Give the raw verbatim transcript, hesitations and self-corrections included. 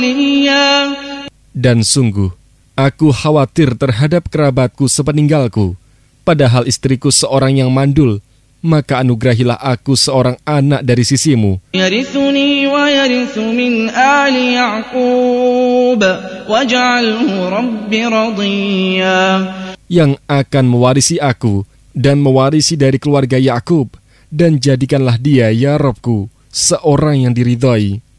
وليا. Dan sungguh, aku khawatir terhadap kerabatku sepeninggalku, padahal istriku seorang yang mandul, maka anugerahilah aku seorang anak dari sisimu. يرثني ويرث من آل يعقوب واجعله رب رضيا. Yang akan mewarisi aku dan mewarisi dari keluarga Yakub, dan jadikanlah dia, ya Rabbku, seorang yang diridhai.